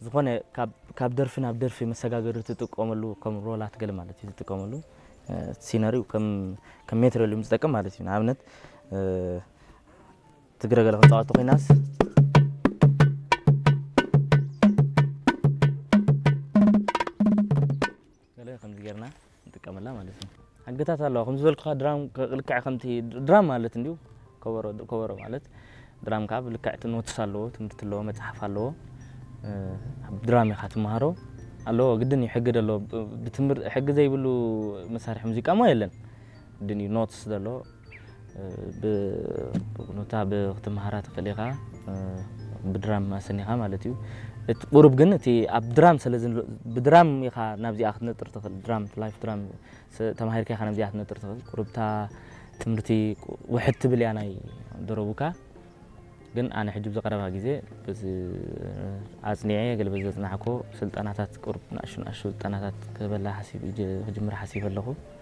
ዝኾነ ካብ ደርፊ ናብ ደርፊ መሰጋገሪ ትጥቀመሉ ከም ሮላት ገለ ማለት እዩ ትጥቀመሉ ሲነሪው ከም ሜትሮሊየም ዝጠቅም ማለት እዩ ንኣብነት ትግረገለ ክጻወት ኮይናስ ገለ ከምዚ ጌርና እንጥቀመላ ማለት እዩ حقتات الله خمس بالك درام لكع خمتي درام مالت نديو كبرو مالت درام كاب لكع تنوتس الله تمرت الله مصحف الله درامي خاتمهارو الله قدني يحقد الله بتمر حق زي يبلو مسارح موسيقى ما يلن دني نوتس دلو بنوتا بختمهارات خليها بدرام سنيها مالتيو قرب جنتي اب درام سلازن بدرام يخا نابزي اخذ نطر تخل درام لايف درام تماهير كي خا نابزي اخذ نطر تخل قربتا تمرتي وحد تبلي انا دروبوكا ግን ኣነ ሕጅብ ዘቀረባ ግዜ በዚ ኣጽኒዐ ገለ በዚ ጽናሕኮ ስልጣናታት ቁርብ ናሽናል ስልጣናታት ከበላ ሐሲብ ጅምር ሐሲብ ኣለኹ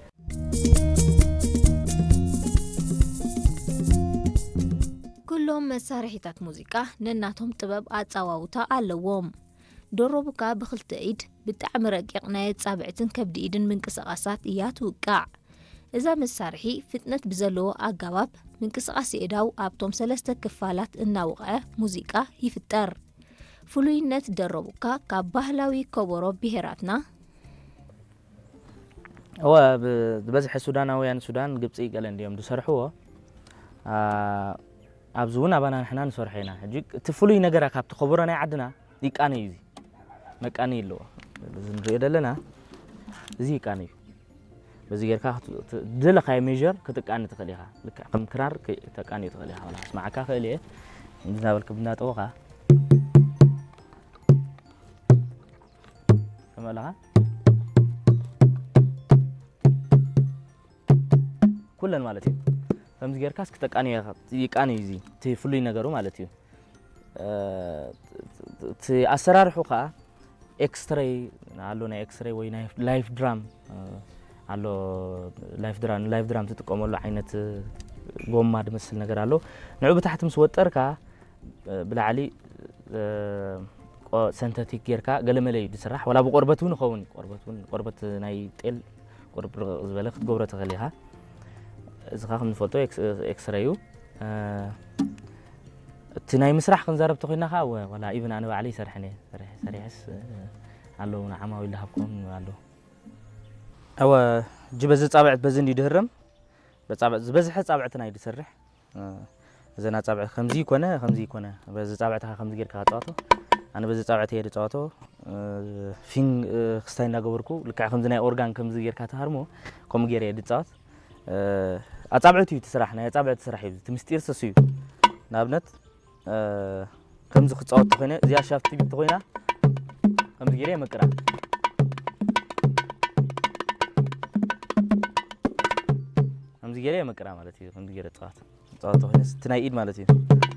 ኩሎም መሳርሒታት ሙዚቃ ነናቶም ጥበብ ኣጻዋውታ ኣለዎም ደሮቡካ ብኽልተ ኢድ ብጣዕሚ ረቂቕ ናይ ጻብዕትን ከብዲ ኢድን ምንቅስቓሳት እያ ትውቃዕ እዛ መሳርሒ ፍጥነት ብዘለዎ ኣገባብ ምንቅስቓስ ኢዳው ኣብቶም ሰለስተ ክፋላት እናወቕዐ ሙዚቃ ይፍጠር ፍሉይነት ደሮቡካ ካብ ባህላዊ ከበሮ ብሄራትና هو بزح السوداناويان السودان ግብጺ ገለ እንዲዮም ዝሰርሕዎ ኣብዙና ባና ንሕና ንሰርሐና ሕጂ ትፍሉይ ነገር ካብቲ ከበሮ ናይ ዓድና ይቃኒ እዩ መቃኒ ይለዎ ዝንሪኦ ደለና እዚ ይቃኒ በዚ ጌርካ ድለኻይ ሜጀር ክትቃኒ ትኽእሊኻ ልክ ከም ክራር ተቃኒ ትኽእሊኻ ወላ ስማዓካ ክእሊ እንዝናበልክ ብናጠወኻ ከመላኻ ኩለን ማለት እዩ ከምዚ ጌርካ እስክተቃኒ ይቃኒ እዚ ትፍሉይ ነገሩ ማለት እዩ ቲ ኣሰራርሑኻ ኤክስትሬይ አሎ ናይ ኤክስትሬይ ወይ ናይ ላይፍ ድራም አሎ ላይፍ ድራም ትጥቀመሉ ዓይነት ጎማ ድመስል ነገር አሎ ንዑ በታሕት ምስ ወጠርካ ብላዕሊ ሰንተቲክ ጌርካ ገለመለ ይስራሕ ወላ በቆርበት ውን ይኸውን ቆርበት ናይ ጤል ቆርብ ዝበለ ክትገብሮ ትኽእሊኻ እዚኻ ከም ንፈልጦ ኤክስትሬዩ እቲ ናይ ምስራሕ ክንዛረብ ተኾይናኻ ወላ ኢቭን ኣነ ባዕለይ ይሰርሐኒ ሰሪሕስ ኣለዉ ንዓማዊል ሃብኩም ኣሎ أو جبز الطابع بزندي دهرم بطابع بزح طابعت ناي دسرح زنا طابع خمزي كونه بز طابعتها خمزي غير كاطاطو انا بز طابعت هي دطاطو فين خستاينا غبركو لكع خمزي ناي اورغان خمزي غير كاتهرمو كوم غير يدطات اطابعتي تسرحنا طابعت تسرح تمستير سسيو نابنت خمزي خصاوت تخينه زي شافت تخينا خمزي غير مقرا خمزي غير مقرا مالتي خمزي غير طاط هنا ستناي ايد مالتي